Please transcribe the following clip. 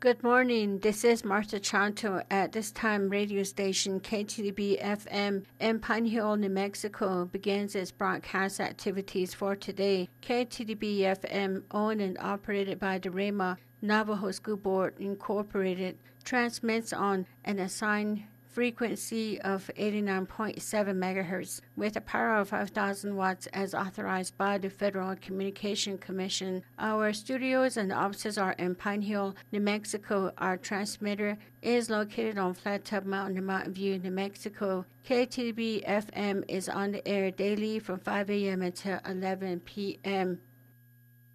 Good morning. This is Martha Chanto at this time radio station KTDB FM in Pine Hill, New Mexico begins its broadcast activities for today. KTDB FM, owned and operated by the Rama Navajo School Board Incorporated, transmits on an assigned frequency of 89.7 megahertz with a power of 5,000 watts as authorized by the Federal Communication Commission. Our studios and offices are in Pine Hill, New Mexico. Our transmitter is located on Flat Top Mountain in Mountain View, New Mexico. KTB FM is on the air daily from 5 a.m. until 11 p.m.